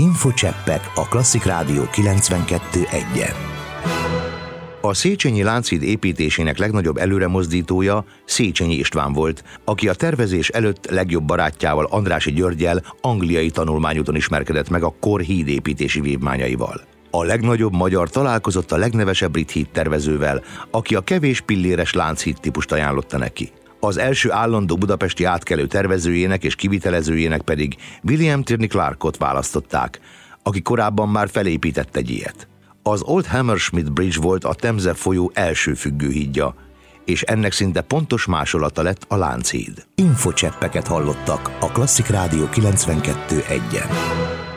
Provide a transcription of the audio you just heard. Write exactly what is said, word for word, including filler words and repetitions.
Infocseppek a Klasszik Rádió kilencvenkettő egyen. A Széchenyi Lánchíd építésének legnagyobb előremozdítója Széchenyi István volt, aki a tervezés előtt legjobb barátjával, Andrássy Györggyel angliai tanulmányúton ismerkedett meg a kor hídépítési vívmányaival. A legnagyobb magyar találkozott a legnevesebb brit hídtervezővel, aki a kevés pilléres Lánchíd típust ajánlotta neki. Az első állandó budapesti átkelő tervezőjének és kivitelezőjének pedig William Tierney Clarkot választották, aki korábban már felépített egy ilyet. Az Old Hammersmith Bridge volt a Temze folyó első függőhídja, és ennek szinte pontos másolata lett a Lánchíd. Infocseppeket hallottak a Klasszik Rádió kilencvenkettő egyen.